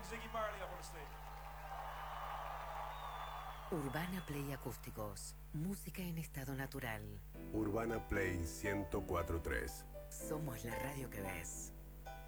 Ziggy Marley up on the stage. Urbana Play Acústicos. Música en estado natural. Urbana Play 104.3. Somos la radio que ves.